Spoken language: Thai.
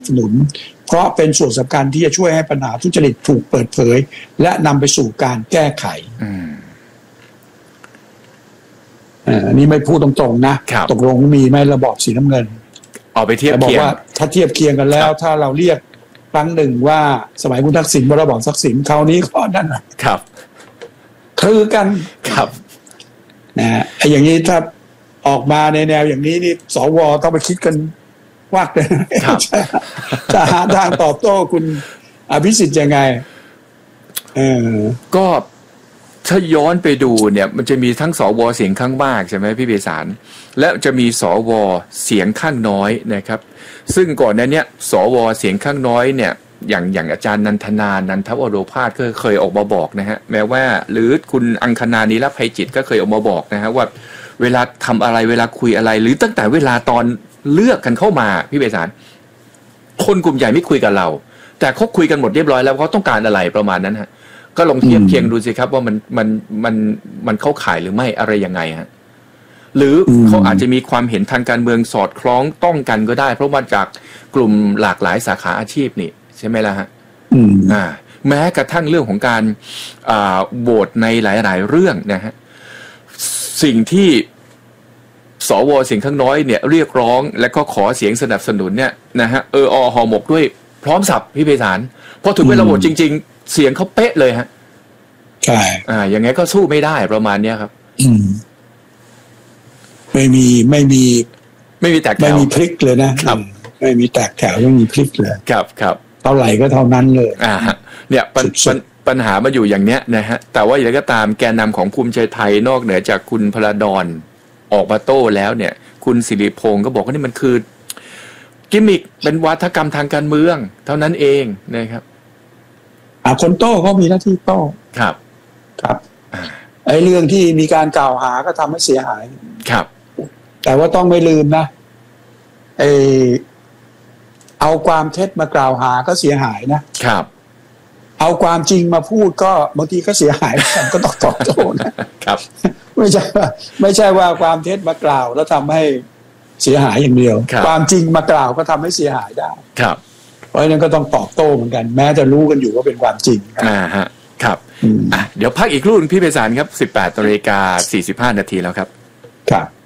สนุนเพราะเป็นส่วนสำคัญที่จะช่วยให้ปัญหาทุจริตถูกเปิดเผยและนำไปสู่การแก้ไขอันนี้ไม่พูดตรงๆนะตกลงมีไหมระบอบสีน้ำเงินเอาไปเทียบเคียงบอกว่าถ้าเทียบเคียงกันแล้วถ้าเราเรียกครั้งหนึ่งว่าสมัยคุณทักษิณระบอบทักษิณคราวนี้ก็นั่นแหละครับคือกันครับไอ้อย่างนี้ถ้าออกมาในแนวอย่างนี้นี่สวต้องไปคิดกันวักเลยจะหาทางตอบโต้คุณอภิสิทธิ์ยังไงก็ถ้าย้อนไปดูเนี่ยมันจะมีทั้งสวเสียงข้างมากใช่ไหมพี่เบสารและจะมีสวเสียงข้างน้อยนะครับซึ่งก่อนหน้านี้สวเสียงข้างน้อยเนี่ยอย่างอาจารย์นันทนานันทวโรภาสก็เคยออกมาบอกนะฮะแม้ว่าหรือคุณอังคณานิรภัยจิตก็เคยออกมาบอกนะฮะว่าเวลาทำอะไรเวลาคุยอะไรหรือตั้งแต่เวลาตอนเลือกกันเข้ามาพี่เบสารคนกลุ่มใหญ่ไม่คุยกับเราแต่เขาคุยกันหมดเรียบร้อยแล้วเขาต้องการอะไรประมาณนั้นฮะก็ลองเทียบเคียงดูสิครับว่ามันเข้าข่ายหรือไม่อะไรยังไงฮะหรือเขาอาจจะมีความเห็นทางการเมืองสอดคล้องต้องกันก็ได้เพราะมาจากกลุ่มหลากหลายสาขาอาชีพนี่ใช่ไหมล่ะฮะแม้กระทั่งเรื่องของการโหวตในหลายๆเรื่องนะฮะสิ่งที่สวเสียงข้างน้อยเนี่ยเรียกร้องและก็ขอเสียงสนับสนุนเนี่ยนะฮะห่อหมกด้วยพร้อมสับพี่ไพศาลพอถึงเวลาโหวตจริงๆเสียงเขาเป๊ะเลยฮะใช่อย่างไงก็สู้ไม่ได้ประมาณเนี้ยครับไม่มีแตกแถวไม่มีพลิกเลยนะครับไม่มีแตกแถวไม่มีพลิกเลยครับเท่าไหร่ก็เท่านั้นเลยเนี่ยปัญหามาอยู่อย่างเนี้ยนะฮะแต่ว่าอย่างไรก็ตามแกนนำของภูมิใจไทยนอกเหนือจากคุณพลดรออกมาโต้แล้วเนี่ยคุณสิริพงศ์ก็บอกว่านี่มันคือกิมมิคเป็นวาทกรรมทางการเมืองเท่านั้นเองนะครับคนโต้เขามีหน้าที่โต้ครับไอ้เรื่องที่มีการกล่าวหาก็ทำให้เสียหายครับแต่ว่าต้องไม่ลืมนะเอาความเท็จมากล่าวหาก็เสียหายนะครับเอาความจริงมาพูดก็บางทีก็เสียหายก็ต้องตอบโต้นะครับไม่ใช่ว่าความเท็จมากล่าวแล้วทำให้เสียหายอย่างเดียวความจริงมากล่าวก็ทำให้เสียหายได้ครับเพราะฉะนั้นก็ต้องตอบโต้เหมือนกันแม้จะรู้กันอยู่ว่าเป็นความจริงครับเดี๋ยวพักอีกครู่นึงพี่ไพศาลครับ 18:45 น.แล้วครับ